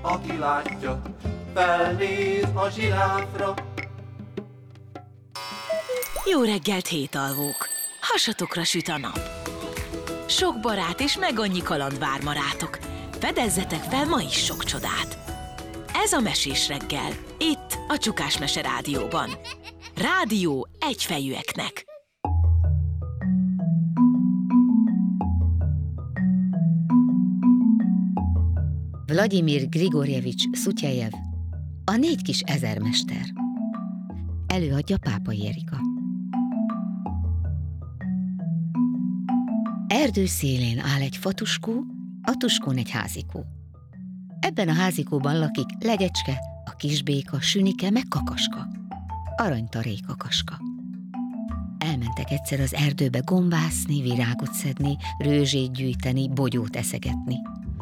aki látja, felnéz a zsiráfra. Jó reggelt, hétalvók! Hasatokra süt a nap. Sok barát és meg annyi kaland vár ma rátok. Fedezzetek fel ma is sok csodát. Ez a Mesés reggel, itt a Csukás Mese Rádióban. Rádió egyfejűeknek. Vladimir Grigorjevics Szutyejev, a 4 kis ezermester. Előadja Pápai Erika. Erdő szélén áll egy fatuskó, a tuskón egy házikó. Ebben a házikóban lakik Legyecske, a kisbéka, Sünike meg Kakaska. Aranytaré Kakaska. Elmentek egyszer az erdőbe gombászni, virágot szedni, rőzsét gyűjteni, bogyót eszegetni.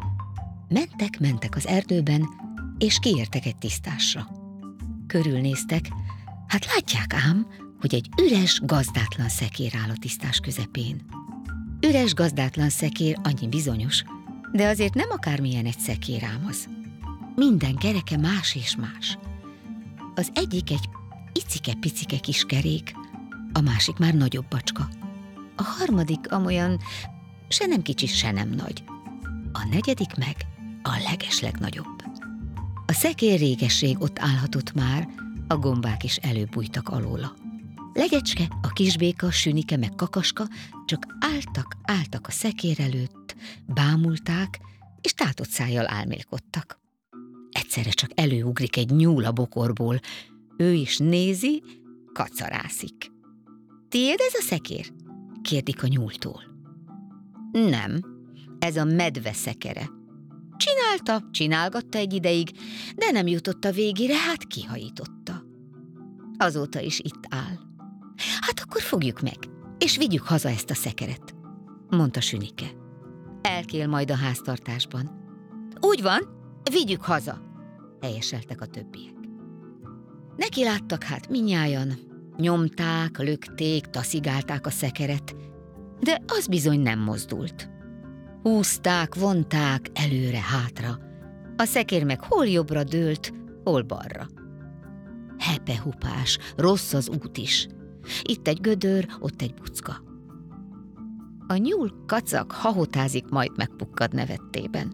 Mentek az erdőben, és kiértek egy tisztásra. Körülnéztek, hát látják ám, hogy egy üres, gazdátlan szekér áll a tisztás közepén. Üres, gazdátlan szekér annyi bizonyos, de azért nem akármilyen egy szekér ám az. Minden kereke más és más. Az egyik egy icike-picike kis kerék, a másik már nagyobb bacska. A harmadik amolyan se nem kicsi, se nem nagy. A negyedik meg a legeslegnagyobb. A szekér régesség ott állhatott már, a gombák is előbújtak alóla. Legyecske, a kisbéka, Sünike meg Kakaska csak álltak a szekér előtt, bámulták, és tátott szájjal álmélkodtak. Egyszerre csak előugrik egy nyúl a bokorból, ő is nézi, kacarászik. Tiéd ez a szekér? Kérdik a nyúltól. Nem, ez a medve szekere. Csinálgatta egy ideig, de nem jutott a végére, hát kihajította. Azóta is itt áll. Hát akkor fogjuk meg, és vigyük haza ezt a szekeret, mondta Sünike. Elkél majd a háztartásban. Úgy van, vigyük haza, helyeseltek a többiek. Neki láttak hát mindnyájan, nyomták, lökték, taszigálták a szekeret, de az bizony nem mozdult. Húzták, vonták előre-hátra, a szekér meg hol jobbra dőlt, hol balra. Hepehupás, rossz az út is. Itt egy gödör, ott egy bucka. A nyúl kacag hahotázik, majd megpukkad nevettében.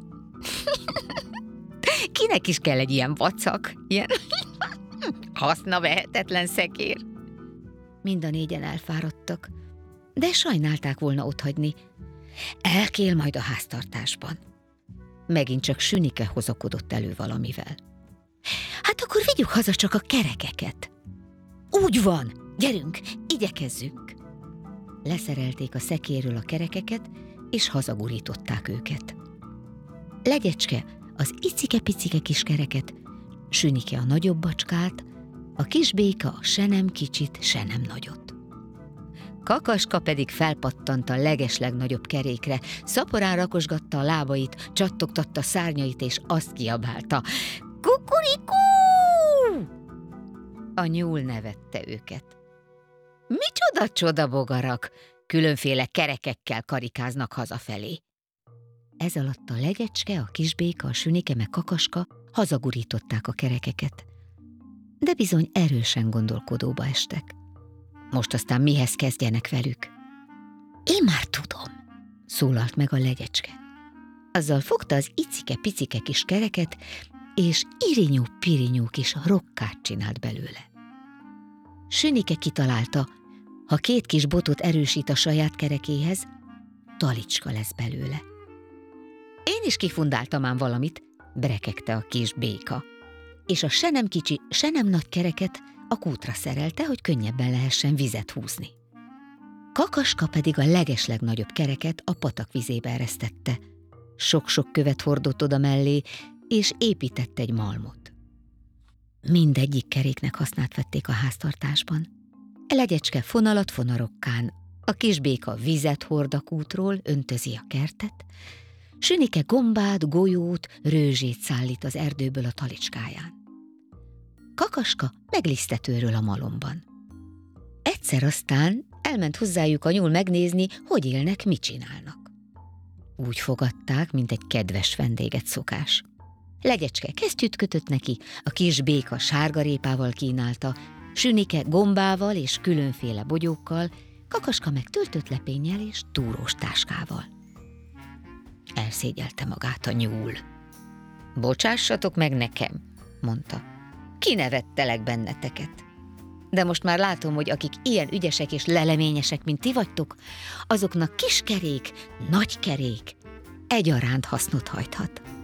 Kinek is kell egy ilyen vacak, ilyen hasznavehetetlen szekér? Mind a négyen elfáradtak, de sajnálták volna otthagyni. Elkél majd a háztartásban. Megint csak Sünike hozakodott elő valamivel. Hát akkor vigyük haza csak a kerekeket. Úgy van, gyerünk, igyekezzünk. Leszerelték a szekérről a kerekeket, és hazagurították őket. Legyecske az icike-picike kis kereket, Sünike a nagyobb bacskát, a kisbéka se nem kicsit, se nem nagyot. Kakaska pedig felpattant a legeslegnagyobb kerékre, szaporán rakosgatta a lábait, csattogtatta szárnyait, és azt kiabálta: Kukurikú! A nyúl nevette őket. Micsoda csodabogarak, különféle kerekekkel karikáznak hazafelé. Ez alatt a Legyecske, a kisbéka, a Sünike meg Kakaska hazagurították a kerekeket, de bizony erősen gondolkodóba estek. Most aztán mihez kezdjenek velük? Én már tudom, szólalt meg a Legyecske. Azzal fogta az icike-picike kis kereket, és irinyú-pirinyú kis rokkát csinált belőle. Sünike kitalálta, ha 2 kis botot erősít a saját kerekéhez, talicska lesz belőle. Én is kifundáltam ám valamit, brekegte a kis béka, és a se nem kicsi, se nem nagy kereket a kútra szerelte, hogy könnyebben lehessen vizet húzni. Kakaska pedig a legeslegnagyobb kereket a patak vizébe eresztette. Sok-sok követ hordott oda mellé, és épített egy malmot. Mindegyik keréknek hasznát vették a háztartásban. Legyecske fonalat fonarokkán, a kisbéka vizet hord a kútról, öntözi a kertet, Sünike gombát, golyót, rőzsét szállít az erdőből a talicskáján. Kakaska meglisztetőről a malomban. Egyszer aztán elment hozzájuk a nyúl megnézni, hogy élnek, mit csinálnak. Úgy fogadták, mint egy kedves vendéget szokás. Legecske kesztyűt kötött neki, a kis béka sárgarépával kínálta, Sünike gombával és különféle bogyókkal, Kakaska meg töltött lepénnyel és túrós táskával. Elszégyelte magát a nyúl. Bocsássatok meg nekem, mondta. Kinevettelek benneteket. De most már látom, hogy akik ilyen ügyesek és leleményesek, mint ti vagytok, azoknak kis kerék, nagy kerék egyaránt hasznot hajthat.